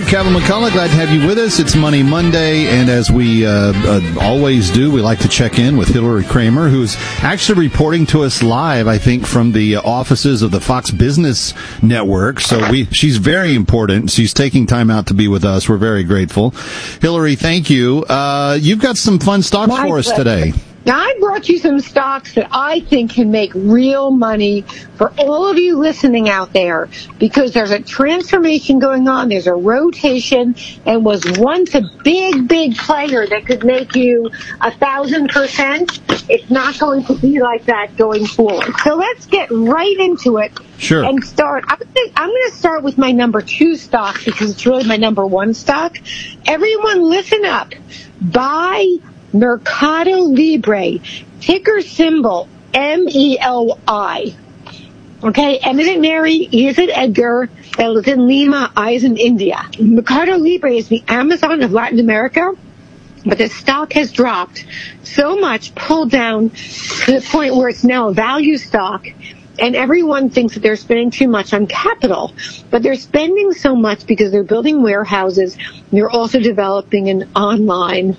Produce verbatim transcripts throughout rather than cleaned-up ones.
Kevin McCullough, glad to have you with us. It's Money Monday, and as we uh, uh, always do, we like to check in with Hillary Kramer, who's actually reporting to us live, I think, from the offices of the Fox Business Network. So we, she's very important. She's taking time out to be with us. We're very grateful. Hillary, thank you. Uh, you've got some fun stocks My for us pleasure. today. Now, I brought you some stocks that I think can make real money for all of you listening out there, because there's a transformation going on. There's a rotation, and was once a big, big player that could make you a thousand percent. It's not going to be like that going forward. So let's get right into it. Sure. And start. I'm going to start with my number two stock because it's really my number one stock. Everyone listen up. Buy Mercado Libre, ticker symbol M E L I. Okay, M is in Mary, E is in Edgar, L is in Lima, I is in India. Mercado Libre is the Amazon of Latin America, but the stock has dropped so much, pulled down to the point where it's now a value stock, and everyone thinks that they're spending too much on capital. But they're spending so much because they're building warehouses, and they're also developing an online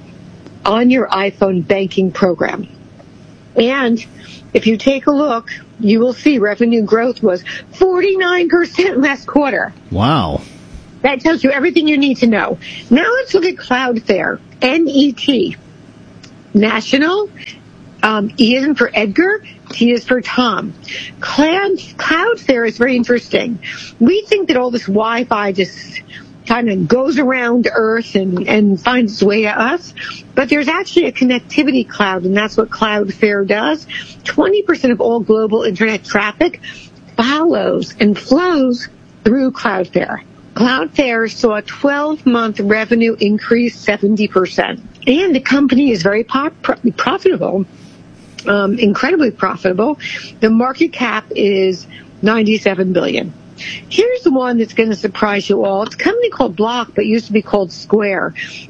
on your iPhone banking program. And if you take a look, you will see revenue growth was forty-nine percent last quarter. Wow. That tells you everything you need to know. Now let's look at Cloudflare, N E T. National, um, E is for Edgar, T is for Tom. Cloud, Cloudflare is very interesting. We think that all this Wi-Fi just kind of goes around Earth and, and finds its way to us. But there's actually a connectivity cloud, and that's what Cloudflare does. twenty percent of all global internet traffic follows and flows through Cloudflare. Cloudflare saw a twelve-month revenue increase seventy percent. And the company is very pop- profitable, um, incredibly profitable. The market cap is ninety-seven billion dollars. Here's the one that's going to surprise you all. It's a company called Block, but used to be called Square.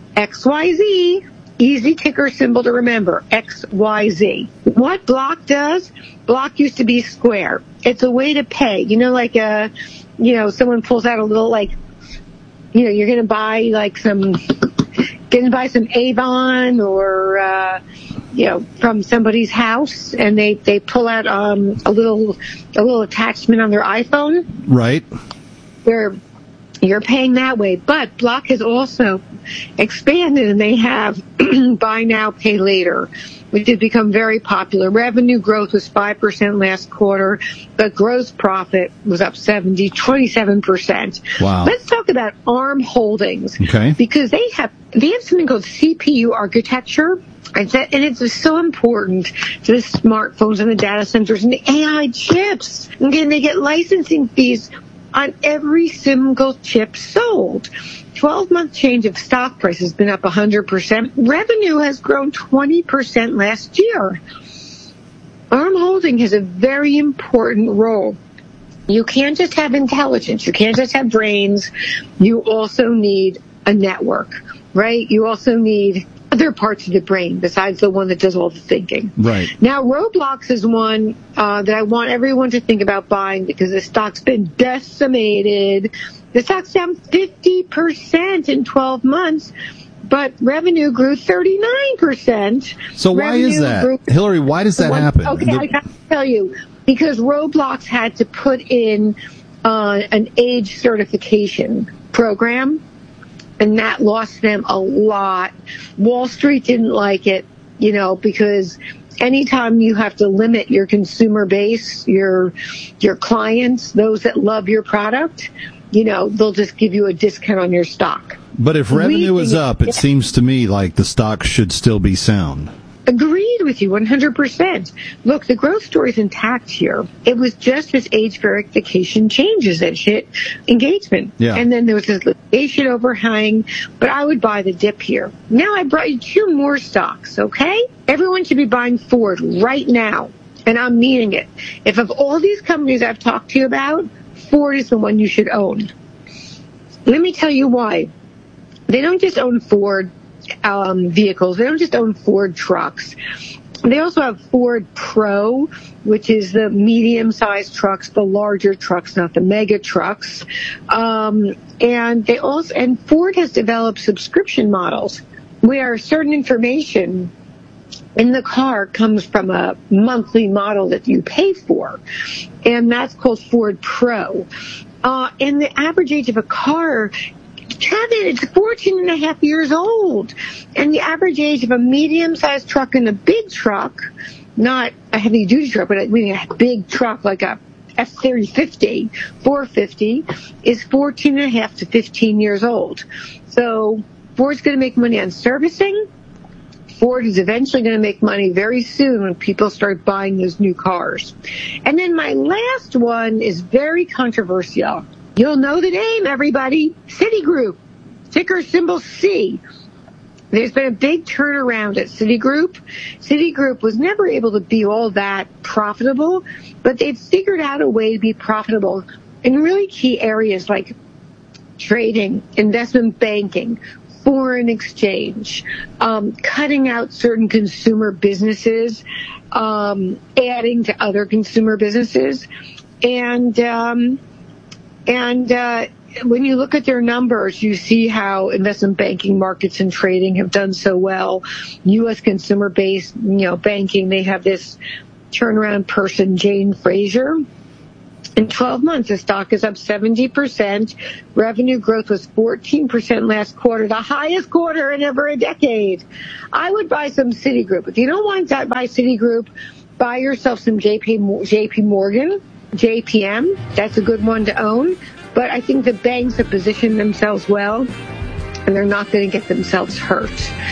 X Y Z, easy ticker symbol to remember, X Y Z. What Block does, Block used to be Square. It's a way to pay. You know, like a, you know, someone pulls out a little, like, you know, you're going to buy like some, going to buy some Avon or, uh, you know, from somebody's house, and they, they pull out um, a little a little attachment on their iPhone. Right. Where you're paying that way. But Block has also expanded, and they have buy now, pay later, which has become very popular. Revenue growth was five percent last quarter, but gross profit was up seventy, twenty-seven percent. Wow. Let's talk about ARM Holdings. Okay. Because they have they have something called C P U architecture. And it's so important to the smartphones and the data centers and the A I chips. Again, they get licensing fees on every single chip sold. twelve-month change of stock price has been up one hundred percent. Revenue has grown twenty percent last year. ARM Holding has a very important role. You can't just have intelligence. You can't just have brains. You also need a network, right? You also need other parts of the brain besides the one that does all the thinking. Right. Now, Roblox is one uh, that I want everyone to think about buying because the stock's been decimated. The stock's down fifty percent in twelve months, but revenue grew thirty-nine percent. So why revenue is that? grew- Hillary, why does that One- happen? Okay, The- I got to tell you, because Roblox had to put in uh, an age certification program, and that lost them a lot. Wall Street didn't like it, you know, because anytime you have to limit your consumer base, your your clients, those that love your product, you know, they'll just give you a discount on your stock. But if revenue We is think- up, it seems to me like the stock should still be sound. Agreed with you one hundred percent. Look, the growth story is intact here. It was just this age verification changes that hit engagement. Yeah. And then there was this litigation overhang, but I would buy the dip here. Now I brought you two more stocks, okay? Everyone should be buying Ford right now, and I'm meaning it. If of all these companies I've talked to you about, Ford is the one you should own. Let me tell you why. They don't just own Ford um, vehicles. They don't just own Ford trucks. They also have Ford Pro, which is the medium-sized trucks, the larger trucks, not the mega trucks. Um, and they also, and Ford has developed subscription models where certain information in the car comes from a monthly model that you pay for. And that's called Ford Pro. Uh, and the average age of a car, Kevin, it's fourteen and a half years old. And the average age of a medium-sized truck and a big truck, not a heavy-duty truck, but I mean a big truck like a F thirty fifty, four fifty, is fourteen and a half to fifteen years old. So Ford's going to make money on servicing. Ford is eventually going to make money very soon when people start buying those new cars. And then my last one is very controversial. You'll know the name, everybody. Citigroup, ticker symbol C. There's been a big turnaround at Citigroup. Citigroup was never able to be all that profitable, but they've figured out a way to be profitable in really key areas like trading, investment banking, foreign exchange, um, cutting out certain consumer businesses, um, adding to other consumer businesses. And, um, and, uh, when you look at their numbers, you see how investment banking markets and trading have done so well. U S consumer-based, you know, banking, they have this turnaround person, Jane Fraser. In twelve months, the stock is up seventy percent. Revenue growth was fourteen percent last quarter, the highest quarter in over a decade. I would buy some Citigroup. If you don't want to buy Citigroup, buy yourself some J P Morgan, J P M. That's a good one to own. But I think the banks have positioned themselves well, and they're not going to get themselves hurt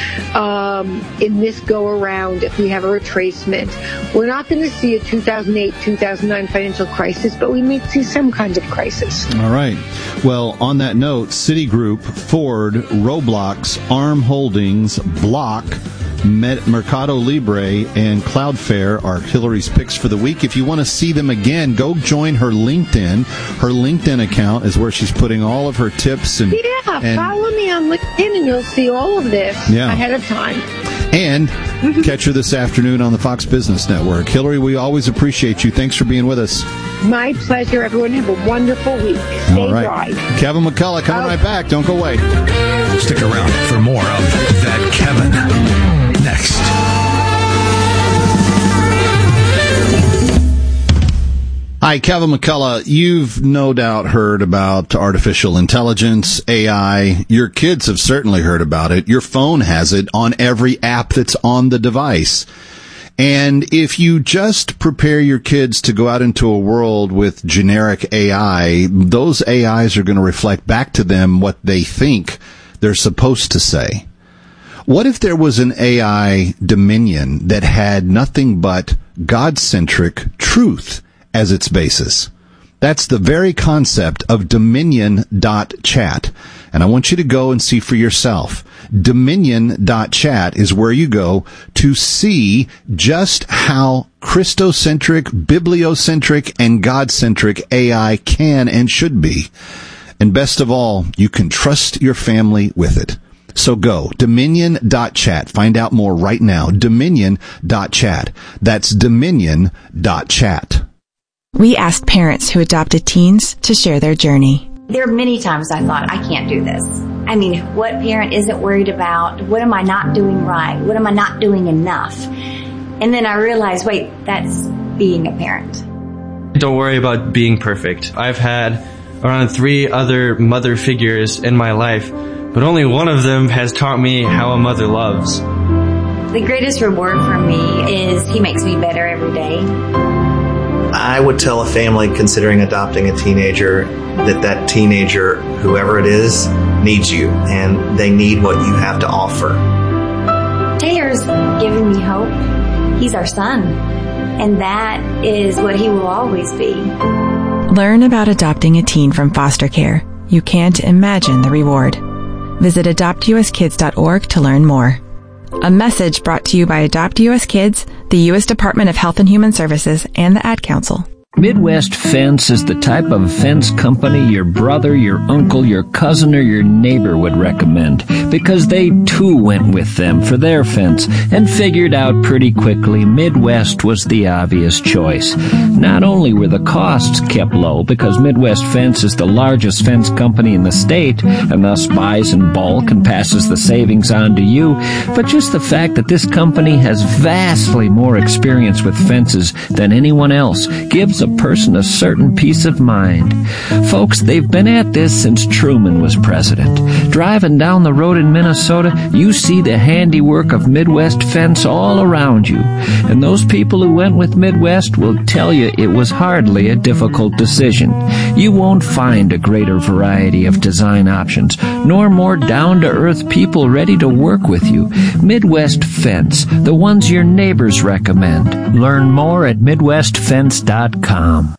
um, in this go-around if we have a retracement. We're not going to see a two thousand eight, two thousand nine financial crisis, but we may see some kind of crisis. All right. Well, on that note, Citigroup, Ford, Roblox, ARM Holdings, Block, Mercado Libre, and Cloudflare are Hillary's picks for the week. If you want to see them again, go join her LinkedIn. Her LinkedIn account is where she's putting all of her tips. And yeah, and, follow me on LinkedIn and you'll see all of this yeah. ahead of time. And catch her this afternoon on the Fox Business Network. Hillary, we always appreciate you. Thanks for being with us. My pleasure, everyone. Have a wonderful week. Stay all right. dry. Kevin McCullough coming oh. right back. Don't go away. Stick around for more of That Kevin. Next. Hi, Kevin McCullough. You've no doubt heard about artificial intelligence, A I. Your kids have certainly heard about it. Your phone has it on every app that's on the device. And if you just prepare your kids to go out into a world with generic A I, those A Is are going to reflect back to them what they think they're supposed to say. What if there was an A I dominion that had nothing but God-centric truth as its basis? That's the very concept of Dominion dot chat. And I want you to go and see for yourself. Dominion dot chat is where you go to see just how Christocentric, bibliocentric, and God-centric A I can and should be. And best of all, you can trust your family with it. So go, Dominion dot chat. Find out more right now. Dominion dot chat. That's Dominion dot chat. We asked parents who adopted teens to share their journey. There are many times I thought, I can't do this. I mean, what parent isn't worried about? What am I not doing right? What am I not doing enough? And then I realized, wait, that's being a parent. Don't worry about being perfect. I've had around three other mother figures in my life, but only one of them has taught me how a mother loves. The greatest reward for me is he makes me better every day. I would tell a family considering adopting a teenager that that teenager, whoever it is, needs you, and they need what you have to offer. Taylor's given me hope. He's our son, and that is what he will always be. Learn about adopting a teen from foster care. You can't imagine the reward. Visit adopt u s kids dot org to learn more. A message brought to you by Adopt U S Kids, the U S Department of Health and Human Services, and the Ad Council. Midwest Fence is the type of fence company your brother, your uncle, your cousin, or your neighbor would recommend, because they too went with them for their fence and figured out pretty quickly Midwest was the obvious choice. Not only were the costs kept low, because Midwest Fence is the largest fence company in the state and thus buys in bulk and passes the savings on to you, but just the fact that this company has vastly more experience with fences than anyone else gives a person a certain peace of mind. Folks, they've been at this since Truman was president. Driving down the road in Minnesota, you see the handiwork of Midwest Fence all around you. And those people who went with Midwest will tell you it was hardly a difficult decision. You won't find a greater variety of design options, nor more down-to-earth people ready to work with you. Midwest Fence, the ones your neighbors recommend. Learn more at midwest fence dot com.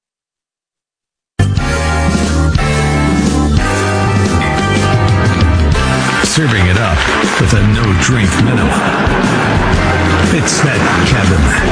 Serving it up with a no-drink minimum. It's That Kevin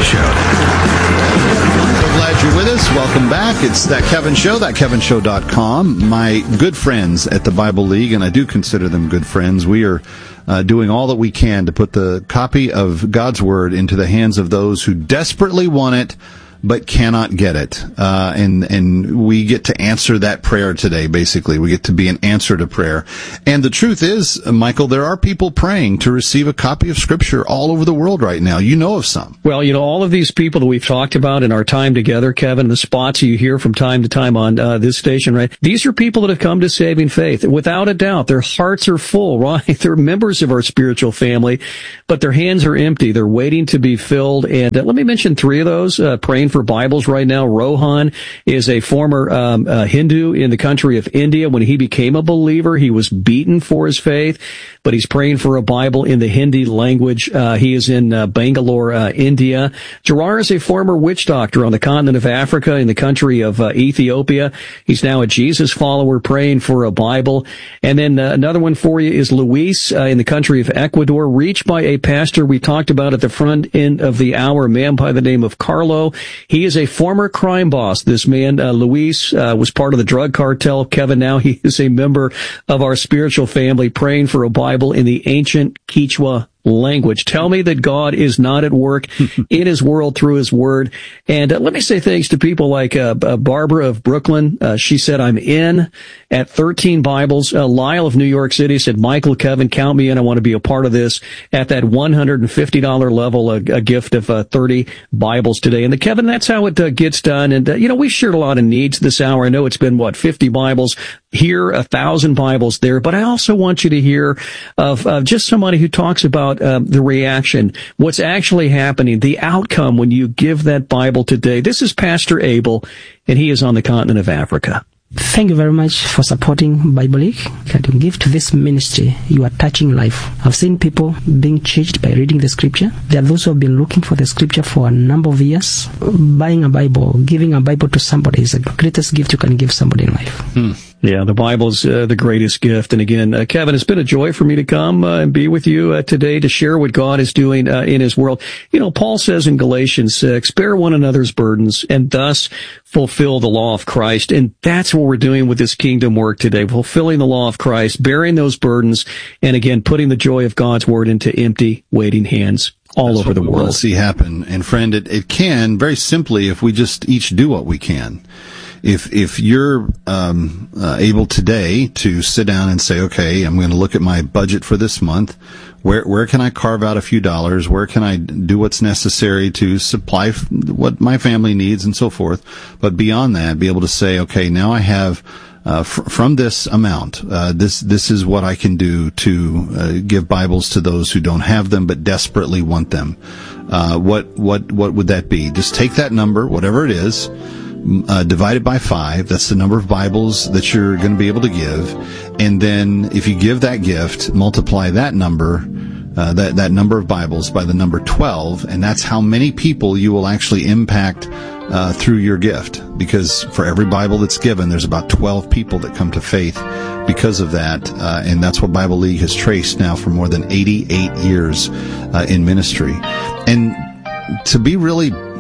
Show. So glad you're with us. Welcome back. It's That Kevin Show, that kevin show dot com. My good friends at the Bible League, and I do consider them good friends, we are uh, doing all that we can to put the copy of God's Word into the hands of those who desperately want it but cannot get it. Uh, and, and we get to answer that prayer today, basically. We get to be an answer to prayer. And the truth is, Michael, there are people praying to receive a copy of Scripture all over the world right now. You know of some. Well, you know, all of these people that we've talked about in our time together, Kevin, the spots you hear from time to time on uh, this station, right? These are people that have come to saving faith. Without a doubt, their hearts are full, right? They're members of our spiritual family, but their hands are empty. They're waiting to be filled. And uh, let me mention three of those uh, praying for Bibles right now. Rohan is a former um, uh, Hindu in the country of India. When he became a believer, he was beaten for his faith, but he's praying for a Bible in the Hindi language. Uh, he is in uh, Bangalore, uh, India. Gerard is a former witch doctor on the continent of Africa in the country of uh, Ethiopia. He's now a Jesus follower praying for a Bible. And then uh, another one for you is Luis uh, in the country of Ecuador, reached by a pastor we talked about at the front end of the hour, a man by the name of Carlo. He is a former crime boss. This man, uh, Luis, uh, was part of the drug cartel. Kevin, now he is a member of our spiritual family, praying for a Bible in the ancient Quechua language. Tell me that God is not at work in his world through his word. And uh, let me say thanks to people like uh, uh, Barbara of Brooklyn. Uh, she said, I'm in at thirteen Bibles. Uh, Lyle of New York City said, Michael, Kevin, count me in. I want to be a part of this at that one hundred fifty dollars level, a, a gift of uh, thirty Bibles today. And the, Kevin, that's how it uh, gets done. And, uh, you know, we've shared a lot of needs this hour. I know it's been, what, fifty Bibles here, a thousand Bibles there. But I also want you to hear of uh, just somebody who talks about Um, the reaction, what's actually happening, the outcome when you give that Bible today. This is Pastor Abel, and he is on the continent of Africa. Thank you very much for supporting Bible League. That you give to this ministry, you are touching life. I've seen people being changed by reading the scripture. There are those who have been looking for the scripture for a number of years. Buying a Bible, giving a Bible to somebody is the greatest gift you can give somebody in life. Hmm. Yeah, the Bible's uh, the greatest gift. And again, uh, Kevin, it's been a joy for me to come uh, and be with you uh, today to share what God is doing uh, in his world. You know, Paul says in Galatians six, bear one another's burdens and thus fulfill the law of Christ. And that's what we're doing with this kingdom work today, fulfilling the law of Christ, bearing those burdens, and again, putting the joy of God's word into empty, waiting hands all That's over the what world. We'll see happen. And friend, it, it can very simply if we just each do what we can. If if you're um, uh, able today to sit down and say, okay, I'm going to look at my budget for this month. Where where can I carve out a few dollars? Where can I do what's necessary to supply f- what my family needs and so forth? But beyond that, be able to say, okay, now I have uh, fr- from this amount, uh, this this is what I can do to uh, give Bibles to those who don't have them but desperately want them. Uh, what what what would that be? Just take that number, whatever it is. Uh, divided by five, that's the number of Bibles that you're going to be able to give. And then if you give that gift, multiply that number, uh, that, that number of Bibles by the number twelve, and that's how many people you will actually impact uh, through your gift. Because for every Bible that's given, there's about twelve people that come to faith because of that. Uh, and that's what Bible League has traced now for more than eighty-eight years uh, in ministry. And to be really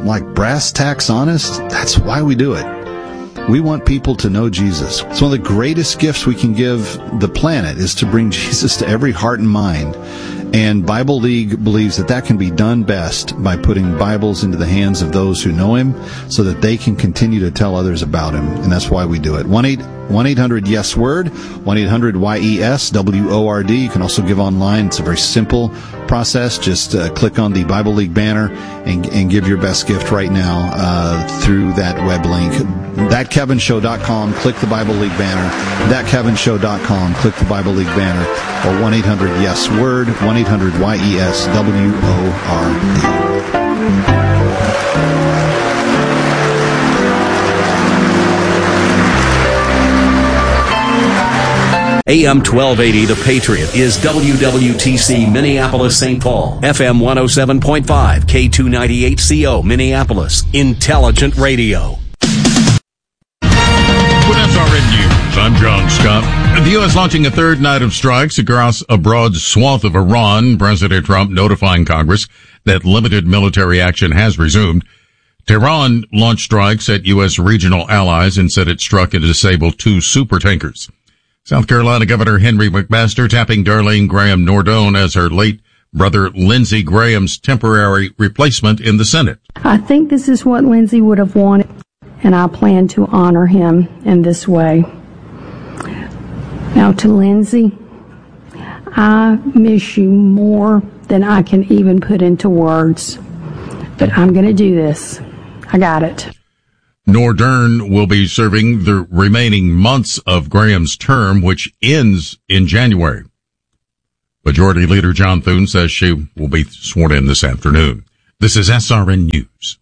like brass tacks honest, that's why we do it. We want people to know Jesus. It's one of the greatest gifts we can give the planet is to bring Jesus to every heart and mind. And Bible League believes that that can be done best by putting Bibles into the hands of those who know Him so that they can continue to tell others about Him. And that's why we do it. one eight hundred yes word, one eight hundred Y E S W O R D. You can also give online. It's a very simple process. Just uh, click on the Bible League banner and, and give your best gift right now uh, through that web link. that kevin show dot com. Click the Bible League banner. that kevin show dot com. Click the Bible League banner. Or one eight hundred yes word, one eight hundred Y E S W O R D. A M twelve eighty, The Patriot, is W W T C Minneapolis Saint Paul, F M one oh seven point five, K two ninety-eight C O Minneapolis, intelligent radio. With S R N News, I'm John Scott. The U S launching a third night of strikes across a broad swath of Iran. President Trump notifying Congress that limited military action has resumed. Tehran launched strikes at U S regional allies and said it struck and disabled two supertankers. South Carolina Governor Henry McMaster tapping Darlene Graham Nordone as her late brother Lindsey Graham's temporary replacement in the Senate. I think this is what Lindsey would have wanted, and I plan to honor him in this way. Now to Lindsey, I miss you more than I can even put into words, but I'm going to do this. I got it. Norderne will be serving the remaining months of Graham's term, which ends in January. Majority Leader John Thune says she will be sworn in this afternoon. This is S R N News.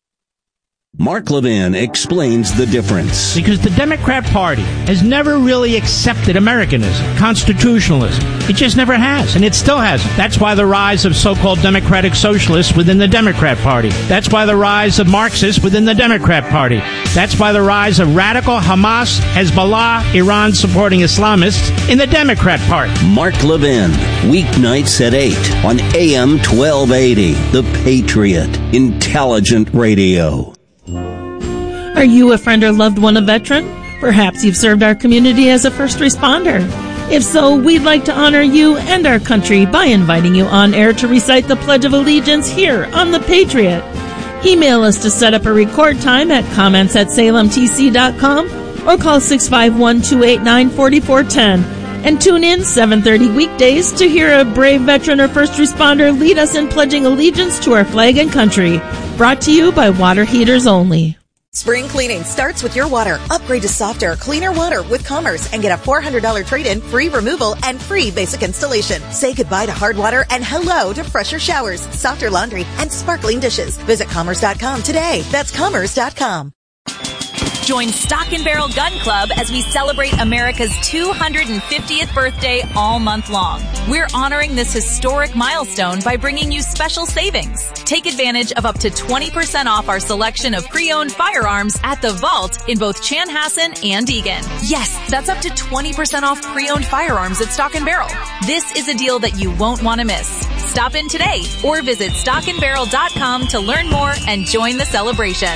Mark Levin explains the difference. Because the Democrat Party has never really accepted Americanism, constitutionalism. It just never has, and it still hasn't. That's why the rise of so-called democratic socialists within the Democrat Party. That's why the rise of Marxists within the Democrat Party. That's why the rise of radical Hamas, Hezbollah, Iran-supporting Islamists in the Democrat Party. Mark Levin, weeknights at eight on A M twelve eighty, The Patriot, intelligent radio. Are you a friend or loved one a veteran? Perhaps you've served our community as a first responder. If so, we'd like to honor you and our country by inviting you on air to recite the Pledge of Allegiance here on The Patriot. Email us to set up a record time at comments at salem t c dot com or call six five one, two eight nine, four four one zero and tune in seven thirty weekdays to hear a brave veteran or first responder lead us in pledging allegiance to our flag and country. Brought to you by Water Heaters Only. Spring cleaning starts with your water. Upgrade to softer, cleaner water with Commerce and get a four hundred dollars trade-in, free removal, and free basic installation. Say goodbye to hard water and hello to fresher showers, softer laundry, and sparkling dishes. Visit commerce dot com today. That's commerce dot com. Join Stock and Barrel Gun Club as we celebrate America's two hundred fiftieth birthday all month long. We're honoring this historic milestone by bringing you special savings. Take advantage of up to twenty percent off our selection of pre-owned firearms at the Vault in both Chanhassen and Eagan. Yes, that's up to twenty percent off pre-owned firearms at Stock and Barrel. This is a deal that you won't want to miss. Stop in today or visit stock and barrel dot com to learn more and join the celebration.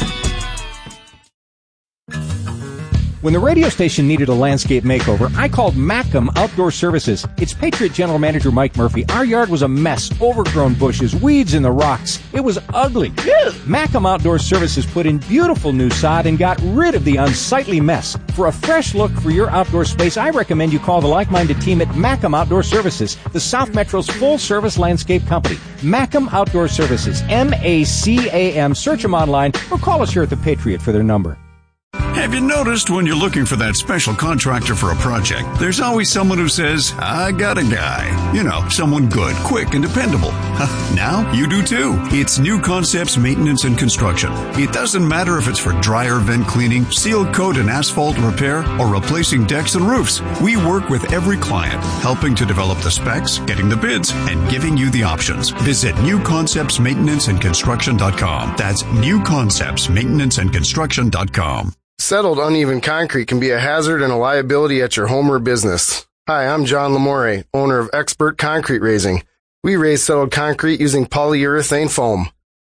When the radio station needed a landscape makeover, I called Mackem Outdoor Services. It's Patriot General Manager Mike Murphy. Our yard was a mess, overgrown bushes, weeds in the rocks. It was ugly. Mackem Outdoor Services put in beautiful new sod and got rid of the unsightly mess. For a fresh look for your outdoor space, I recommend you call the like-minded team at Mackem Outdoor Services, the South Metro's full-service landscape company. Mackem Outdoor Services, M A C A M. Search them online or call us here at the Patriot for their number. Have you noticed when you're looking for that special contractor for a project, there's always someone who says, I got a guy. You know, someone good, quick, and dependable. Now you do too. It's New Concepts Maintenance and Construction. It doesn't matter if it's for dryer vent cleaning, seal coat and asphalt repair, or replacing decks and roofs. We work with every client, helping to develop the specs, getting the bids, and giving you the options. Visit new concepts maintenance and construction dot com. That's new concepts maintenance and construction dot com. Settled uneven concrete can be a hazard and a liability at your home or business. Hi, I'm John Lamore, owner of Expert Concrete Raising. We raise settled concrete using polyurethane foam.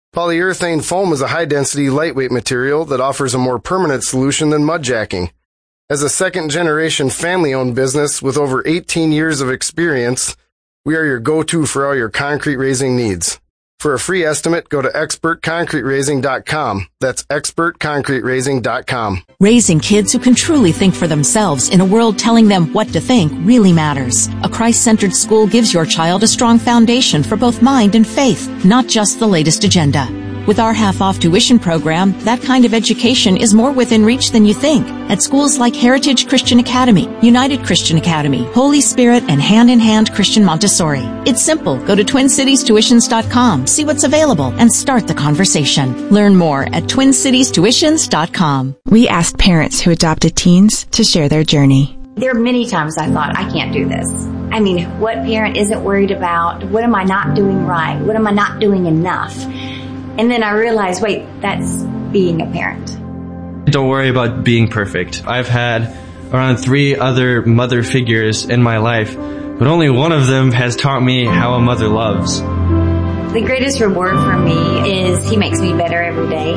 Polyurethane foam is a high-density, lightweight material that offers a more permanent solution than mud jacking. As a second-generation family-owned business with over eighteen years of experience, we are your go-to for all your concrete raising needs. For a free estimate, go to expert concrete raising dot com. That's expert concrete raising dot com. Raising kids who can truly think for themselves in a world telling them what to think really matters. A Christ-centered school gives your child a strong foundation for both mind and faith, not just the latest agenda. With our half-off tuition program, that kind of education is more within reach than you think at schools like Heritage Christian Academy, United Christian Academy, Holy Spirit, and Hand in Hand Christian Montessori. It's simple. Go to twin cities tuitions dot com, see what's available, and start the conversation. Learn more at twin cities tuitions dot com. We asked parents who adopted teens to share their journey. There are many times I thought, I can't do this. I mean, what parent isn't worried about, what am I not doing right? What am I not doing enough? And then I realized, wait, that's being a parent. Don't worry about being perfect. I've had around three other mother figures in my life, but only one of them has taught me how a mother loves. The greatest reward for me is he makes me better every day.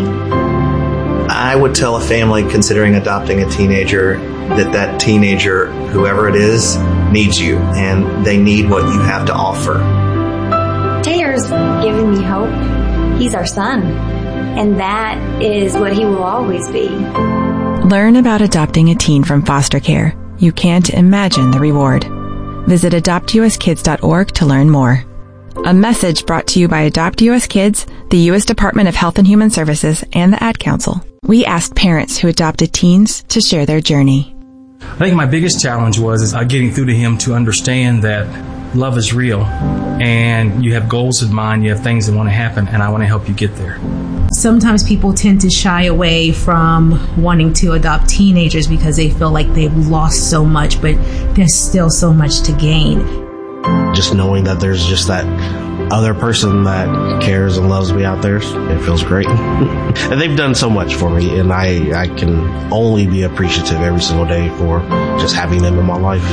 I would tell a family considering adopting a teenager that that teenager, whoever it is, needs you, and they need what you have to offer. Taylor's given me hope. He's our son, and that is what he will always be. Learn about adopting a teen from foster care. You can't imagine the reward. Visit adopt u s kids dot org to learn more. A message brought to you by Adopt U S Kids, the U S Department of Health and Human Services, and the Ad Council. We asked parents who adopted teens to share their journey. I think my biggest challenge was is, uh, getting through to him to understand that love is real, and you have goals in mind, you have things that want to happen, and I want to help you get there. Sometimes people tend to shy away from wanting to adopt teenagers because they feel like they've lost so much, but there's still so much to gain. Just knowing that there's just that other person that cares and loves me out there, it feels great. And they've done so much for me, and I, I can only be appreciative every single day for just having them in my life.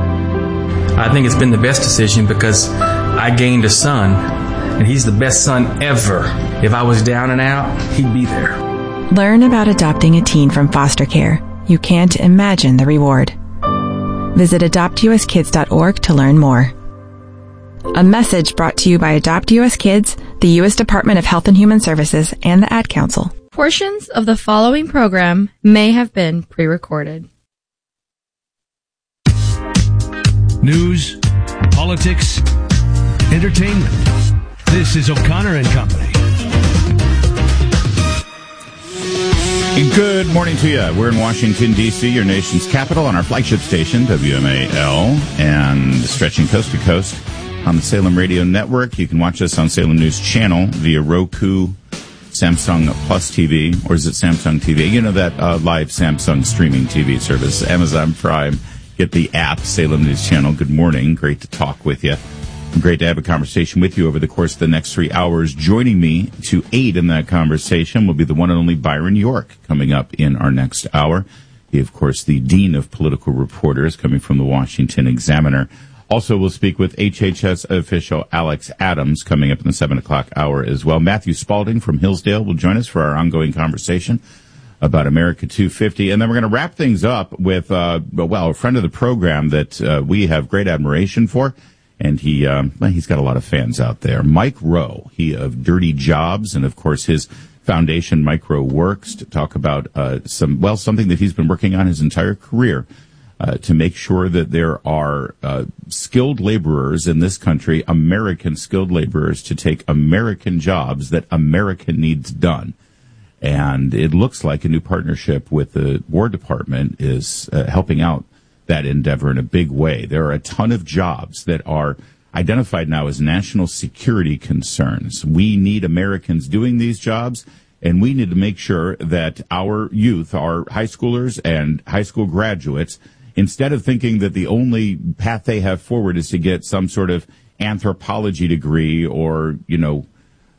I think it's been the best decision because I gained a son, and he's the best son ever. If I was down and out, he'd be there. Learn about adopting a teen from foster care. You can't imagine the reward. Visit adopt u s kids dot org to learn more. A message brought to you by Adopt U S Kids, the U S Department of Health and Human Services, and the Ad Council. Portions of the following program may have been pre-recorded. News, politics, entertainment. This is O'Connor and Company. Good morning to you. We're in Washington, D C, your nation's capital, on our flagship station, W M A L, and stretching coast to coast on the Salem Radio Network. You can watch us on Salem News Channel via Roku, Samsung Plus T V, or is it Samsung T V? You know that uh, live Samsung streaming T V service, Amazon Prime. Get the app, Salem News Channel. Good morning. Great to talk with you. Great to have a conversation with you over the course of the next three hours. Joining me to aid in that conversation will be the one and only Byron York, coming up in our next hour. He, of course, the Dean of Political Reporters, coming from the Washington Examiner. Also, we'll speak with H H S official Alex Adams, coming up in the seven o'clock hour as well. Matthew Spalding from Hillsdale will join us for our ongoing conversation about America two fifty. And then we're going to wrap things up with, uh, well, a friend of the program that uh, we have great admiration for. And he, um, well, he's got a lot of fans out there. Mike Rowe, he of Dirty Jobs, and of course his foundation, Mike Rowe Works, to talk about uh, some, well, something that he's been working on his entire career uh, to make sure that there are uh, skilled laborers in this country, American skilled laborers, to take American jobs that America needs done. And it looks like a new partnership with the War Department is uh, helping out that endeavor in a big way. There are a ton of jobs that are identified now as national security concerns. We need Americans doing these jobs, and we need to make sure that our youth, our high schoolers and high school graduates, instead of thinking that the only path they have forward is to get some sort of anthropology degree or, you know,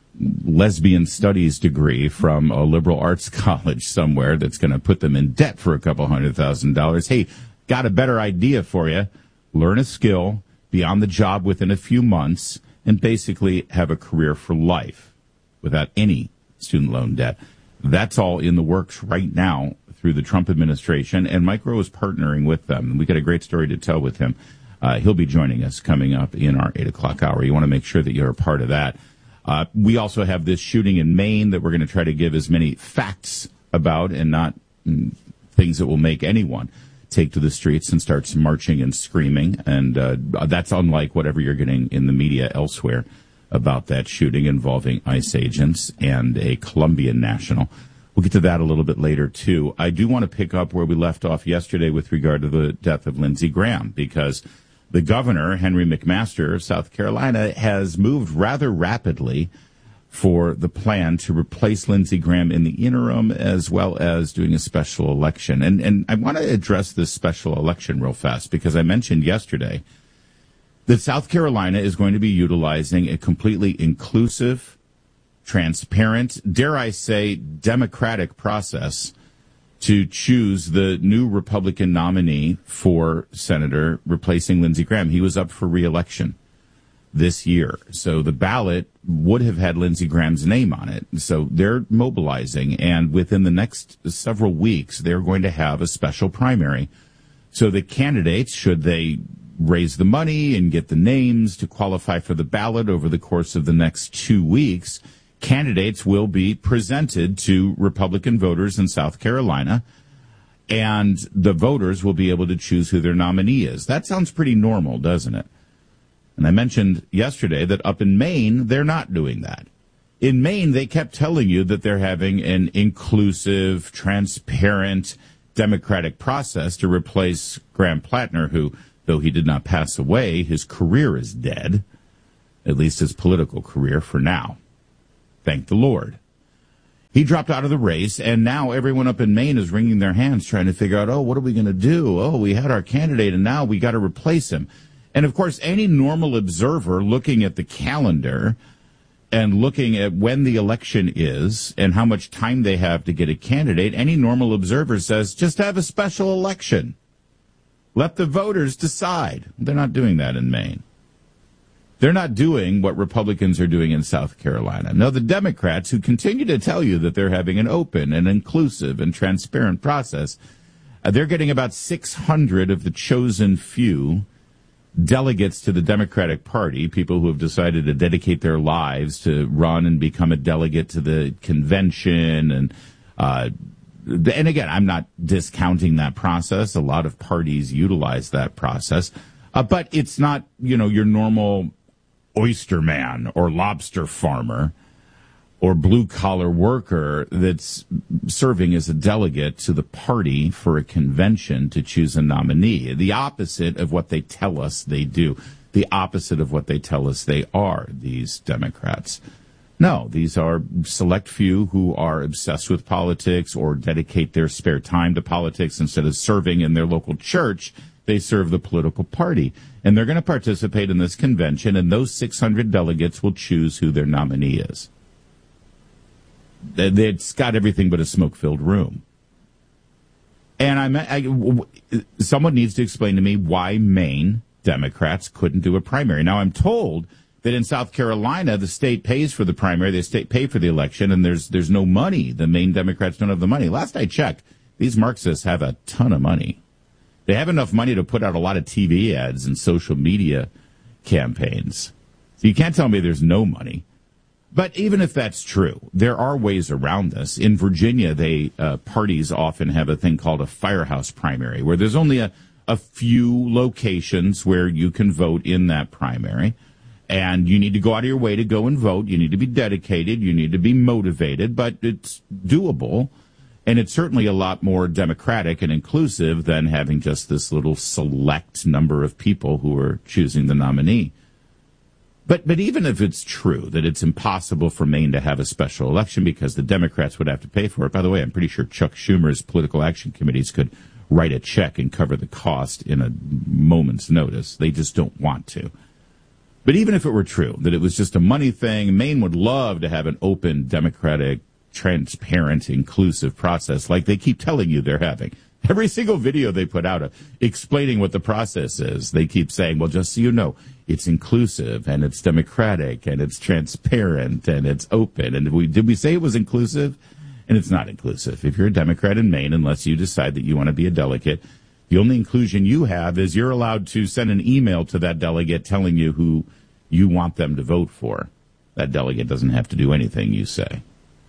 lesbian studies degree from a liberal arts college somewhere that's going to put them in debt for a couple hundred thousand dollars. Hey, got a better idea for you. Learn a skill, be on the job within a few months, and basically have a career for life. without any student loan debt. That's all in the works right now through the Trump administration, and Mike Rowe is partnering with them. We got a great story to tell with him. Uh, he'll be joining us coming up in our eight o'clock hour. You want to make sure that you're a part of that. Uh, we also have this shooting in Maine that we're going to try to give as many facts about and not mm, things that will make anyone take to the streets and start marching and screaming. And uh, that's unlike whatever you're getting in the media elsewhere about that shooting involving ICE agents and a Colombian national. We'll get to that a little bit later, too. I do want to pick up where we left off yesterday with regard to the death of Lindsey Graham, because the governor, Henry McMaster of South Carolina, has moved rather rapidly for the plan to replace Lindsey Graham in the interim, as well as doing a special election. And, and I want to address this special election real fast, because I mentioned yesterday that South Carolina is going to be utilizing a completely inclusive, transparent, dare I say, democratic process to choose the new Republican nominee for senator replacing Lindsey Graham. He was up for re-election this year. So the ballot would have had Lindsey Graham's name on it. So they're mobilizing, and within the next several weeks, they're going to have a special primary. So the candidates, should they raise the money and get the names to qualify for the ballot over the course of the next two weeks, candidates will be presented to Republican voters in South Carolina, and the voters will be able to choose who their nominee is. That sounds pretty normal, doesn't it? And I mentioned yesterday that up in Maine, they're not doing that. In Maine, they kept telling you that they're having an inclusive, transparent, democratic process to replace Graham Plattner, who, though he did not pass away, his career is dead, at least his political career for now. Thank the Lord. He dropped out of the race, and now everyone up in Maine is wringing their hands trying to figure out, oh, what are we going to do? Oh, we had our candidate, and now we got to replace him. And, of course, any normal observer looking at the calendar and looking at when the election is and how much time they have to get a candidate, any normal observer says, just have a special election. Let the voters decide. They're not doing that in Maine. They're not doing what Republicans are doing in South Carolina. No, the Democrats, who continue to tell you that they're having an open and inclusive and transparent process, uh, they're getting about six hundred of the chosen few delegates to the Democratic Party, people who have decided to dedicate their lives to run and become a delegate to the convention. And, uh, and again, I'm not discounting that process. A lot of parties utilize that process. Uh, but it's not, you know, your normal oyster man or lobster farmer or blue-collar worker that's serving as a delegate to the party for a convention to choose a nominee. The opposite of what they tell us they do. The opposite of what they tell us they are, these Democrats. No, these are select few who are obsessed with politics or dedicate their spare time to politics. Instead of serving in their local church, they serve the political party. And they're going to participate in this convention, and those six hundred delegates will choose who their nominee is. It's got everything but a smoke-filled room. And I'm, I, someone needs to explain to me why Maine Democrats couldn't do a primary. Now, I'm told that in South Carolina, the state pays for the primary, the state pay for the election, and there's there's no money. The Maine Democrats don't have the money. Last I checked, these Marxists have a ton of money. They have enough money to put out a lot of T V ads and social media campaigns. So you can't tell me there's no money. But even if that's true, there are ways around this. In Virginia, they uh, parties often have a thing called a firehouse primary, where there's only a, a few locations where you can vote in that primary. And you need to go out of your way to go and vote. You need to be dedicated. You need to be motivated. But it's doable. And it's certainly a lot more democratic and inclusive than having just this little select number of people who are choosing the nominee. But but even if it's true that it's impossible for Maine to have a special election because the Democrats would have to pay for it. By the way, I'm pretty sure Chuck Schumer's political action committees could write a check and cover the cost in a moment's notice. They just don't want to. But even if it were true that it was just a money thing, Maine would love to have an open, democratic, transparent, inclusive process like they keep telling you they're having. Every single video they put out uh, explaining what the process is, they keep saying, well, just so you know, it's inclusive and it's democratic and it's transparent and it's open. And we, did we say it was inclusive? And it's not inclusive. If you're a Democrat in Maine, unless you decide that you want to be a delegate, the only inclusion you have is you're allowed to send an email to that delegate telling you who you want them to vote for. That delegate doesn't have to do anything you say.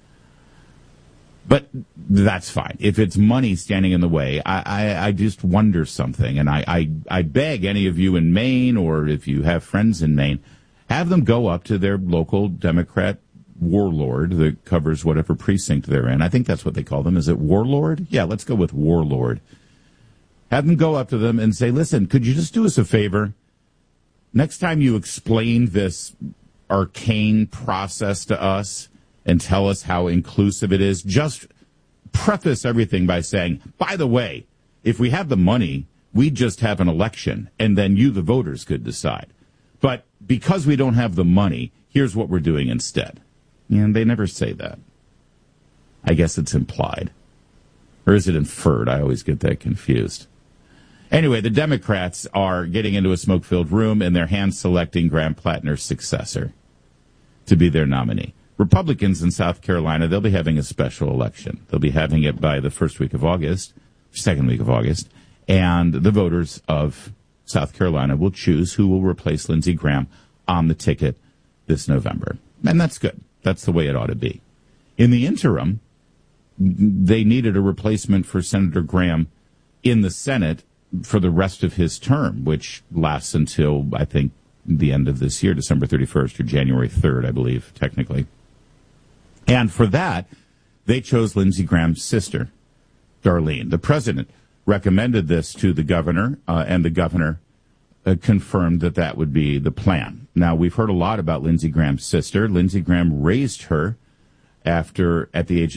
But that's fine. If it's money standing in the way, I, I, I just wonder something. And I, I, I beg any of you in Maine, or if you have friends in Maine, have them go up to their local Democrat warlord that covers whatever precinct they're in. I think that's what they call them. Is it warlord? Yeah, let's go with warlord. Have them go up to them and say, listen, could you just do us a favor? Next time you explain this arcane process to us and tell us how inclusive it is, just preface everything by saying, by the way, if we have the money, we just have an election, and then you, the voters, could decide. But because we don't have the money, here's what we're doing instead. And they never say that. I guess it's implied. Or is it inferred? I always get that confused. Anyway, the Democrats are getting into a smoke-filled room, and they're hand-selecting Graham Plattner's successor to be their nominee. Republicans in South Carolina, they'll be having a special election. They'll be having it by the first week of August, second week of August, and the voters of South Carolina will choose who will replace Lindsey Graham on the ticket this November. And that's good. That's the way it ought to be. In the interim, they needed a replacement for Senator Graham in the Senate for the rest of his term, which lasts until, I think, the end of this year, December thirty-first or January third, I believe, technically. And for that, they chose Lindsey Graham's sister, Darlene. The president recommended this to the governor, uh, and the governor uh, confirmed that that would be the plan. Now, we've heard a lot about Lindsey Graham's sister. Lindsey Graham raised her after, at the age